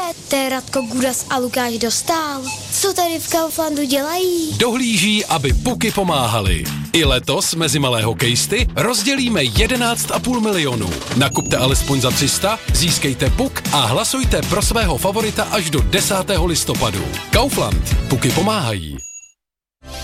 to je Radko Gudas a Lukáš Dostál. Co tady v Kauflandu dělají? Dohlíží, aby puky pomáhaly. I letos mezi malé hokejisty rozdělíme 11,5 milionu. Nakupte alespoň za 300, získejte puk a hlasujte pro svého favorita až do 10. listopadu. Kaufland. Puky pomáhají.